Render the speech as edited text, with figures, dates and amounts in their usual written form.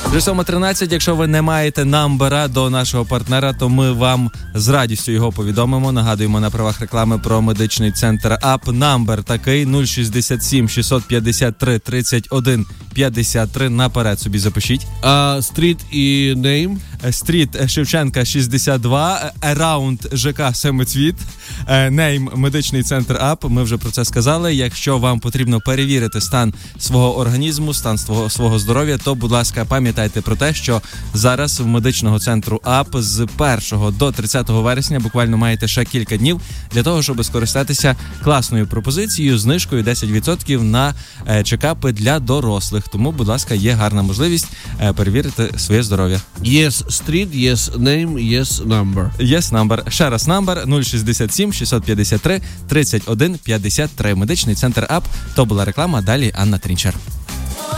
Вже 7:13, якщо ви не маєте намбера до нашого партнера, то ми вам з радістю його повідомимо. Нагадуємо на правах реклами про медичний центр АП. Намбер такий 067 653 31 53. Наперед собі запишіть. Стріт і нейм? Стріт Шевченка 62, Араунд ЖК Семицвіт, нейм медичний центр АП. Ми вже про це сказали. Якщо вам потрібно перевірити стан свого організму, стан свого здоров'я, то, будь ласка, пам'ятайте про те, що зараз в медичного центру АП з 1 до 30 вересня буквально маєте ще кілька днів для того, щоб скористатися класною пропозицією, знижкою 10% на чекапи для дорослих. Тому, будь ласка, є гарна можливість перевірити своє здоров'я. Yes Street, yes name, yes number. Yes number. Ще раз номер 067 653 31 53. Медичний центр АП. То була реклама. Далі Анна Трінчер.